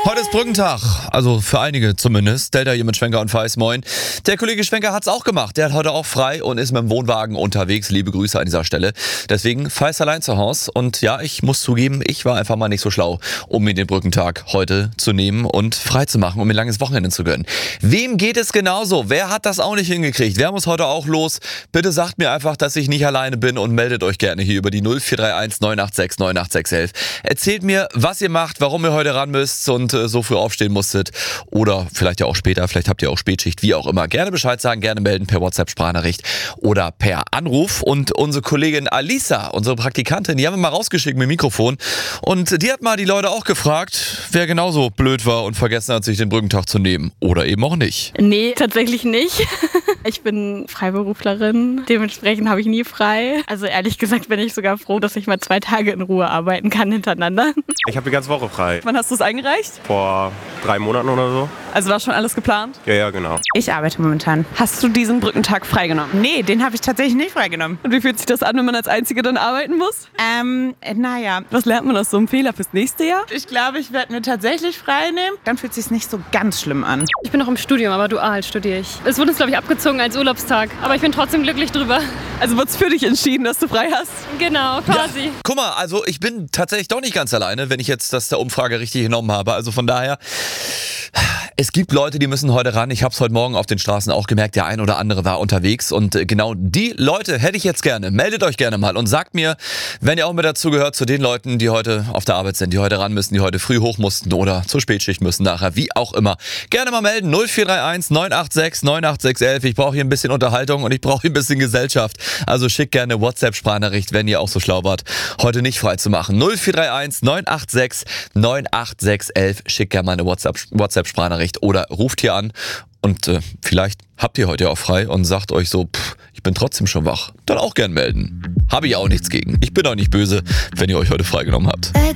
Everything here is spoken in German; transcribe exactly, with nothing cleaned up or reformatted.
Heute ist Brückentag, also für einige zumindest. Delta hier mit Schwenker und Feis, moin. Der Kollege Schwenker hat's auch gemacht. Der hat heute auch frei und ist mit dem Wohnwagen unterwegs. Liebe Grüße an dieser Stelle. Deswegen Feis allein zu Hause. Und ja, ich muss zugeben, ich war einfach mal nicht so schlau, um mir den Brückentag heute zu nehmen und frei zu machen, um mir ein langes Wochenende zu gönnen. Wem geht es genauso? Wer hat das auch nicht hingekriegt? Wer muss heute auch los? Bitte sagt mir einfach, dass ich nicht alleine bin und meldet euch gerne hier über die null vier drei eins neun acht sechs neun acht sechs eins eins. Erzählt mir, was ihr macht, warum ihr heute ran müsst und äh, so früh aufstehen musstet. Oder vielleicht ja auch später, vielleicht habt ihr auch Spätschicht, wie auch immer. Gerne Bescheid sagen, gerne melden per WhatsApp-Sprachnachricht oder per Anruf. Und unsere Kollegin Alisa, unsere Praktikantin, die haben wir mal rausgeschickt mit dem Mikrofon. Und die hat mal die Leute auch gefragt, wer genauso blöd war und vergessen hat, sich den Brückentag zu nehmen. Oder eben auch nicht. Nee, tatsächlich nicht. Ich bin Freiberuflerin, dementsprechend habe ich nie frei. Also ehrlich gesagt bin ich sogar froh, dass ich mal zwei Tage in Ruhe arbeiten kann hintereinander. Ich habe die ganze Woche frei. Wann hast du es eingereicht? Vor drei Monaten oder so. Also war schon alles geplant? Ja, ja, genau. Ich arbeite momentan. Hast du diesen Brückentag freigenommen? Nee, den habe ich tatsächlich nicht freigenommen. Und wie fühlt sich das an, wenn man als Einzige dann arbeiten muss? Ähm, naja. Was lernt man aus so einem Fehler fürs nächste Jahr? Ich glaube, ich werde mir tatsächlich frei nehmen. Dann fühlt es sich nicht so ganz schlimm an. Ich bin noch im Studium, aber dual studiere ich. Es wurde uns, glaube ich, abgezogen als Urlaubstag. Aber ich bin trotzdem glücklich drüber. Also wurde es für dich entschieden, dass du frei hast? Genau, quasi. Ja. Guck mal, also ich bin tatsächlich doch nicht ganz alleine, wenn ich jetzt das der Umfrage richtig genommen habe. Also von daher, es gibt Leute, die müssen heute ran. Ich habe es heute Morgen auf den Straßen auch gemerkt, der ein oder andere war unterwegs. Und genau die Leute hätte ich jetzt gerne. Meldet euch gerne mal und sagt mir, wenn ihr auch mit dazu gehört, zu den Leuten, die heute auf der Arbeit sind, die heute ran müssen, die heute früh hoch mussten oder zur Spätschicht müssen nachher, wie auch immer. Gerne mal melden, null vier drei eins neun acht sechs neun acht sechs eins eins. Ich brauche hier ein bisschen Unterhaltung und ich brauche hier ein bisschen Gesellschaft. Also schickt gerne WhatsApp-Sprachnachricht, wenn ihr auch so schlau wart, heute nicht frei zu machen. null vier drei eins neun acht sechs neun acht sechs eins eins. Schickt gerne mal eine WhatsApp-Sprachnachricht oder ruft hier an und äh, vielleicht habt ihr heute auch frei und sagt euch so, pff, ich bin trotzdem schon wach. Dann auch gern melden. Habe ich auch nichts gegen. Ich bin auch nicht böse, wenn ihr euch heute freigenommen habt.